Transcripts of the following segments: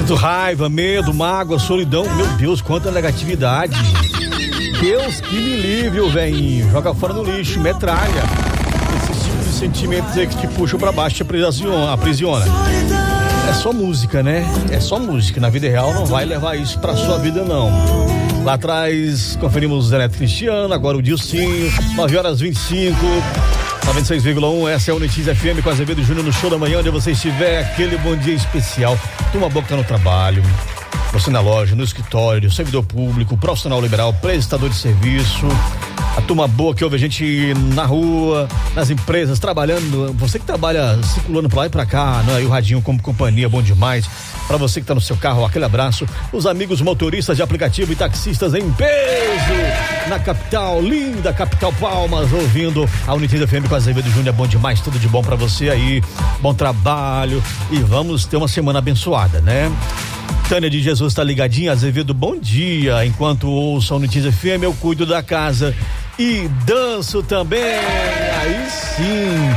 Sinto raiva, medo, mágoa, solidão. Meu Deus, quanta negatividade. Deus que me livre, velhinho. Joga fora no lixo, metralha. Esses tipos de sentimentos aí que te puxam pra baixo, te aprisiona. É só música, né? É só música. Na vida real não vai levar isso pra sua vida, não. Lá atrás, conferimos o Zé Neto Cristiano, agora o Dilcinho, 9h25, 96,1, essa é a Unitiz FM com Azevedo Júnior no show da manhã, onde você estiver, aquele bom dia especial. Turma boa que tá no trabalho, você na loja, no escritório, servidor público, profissional liberal, prestador de serviço, a turma boa que ouve a gente na rua, nas empresas, trabalhando, você que trabalha circulando pra lá e pra cá, né? E o radinho como companhia, bom demais. Pra você que tá no seu carro, aquele abraço. Os amigos motoristas de aplicativo e taxistas em peso na capital, linda capital Palmas, ouvindo a Unitiz FM com a Azevedo Júnior, bom demais, tudo de bom pra você aí, bom trabalho e vamos ter uma semana abençoada, né? Tânia de Jesus tá ligadinha, Azevedo, bom dia, enquanto ouço a Unitiz FM eu cuido da casa e danço também, aí sim.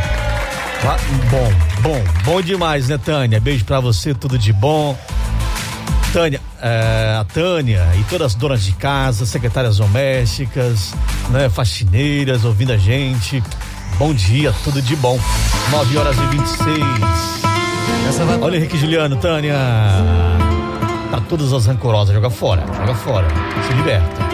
Bom demais, né, Tânia? Beijo pra você, tudo de bom. Tânia, a Tânia e todas as donas de casa, secretárias domésticas, né, faxineiras, ouvindo a gente. Bom dia, tudo de bom. 9h26. Olha, Henrique Juliano, Tânia. Tá todas as rancorosas, joga fora, se liberta.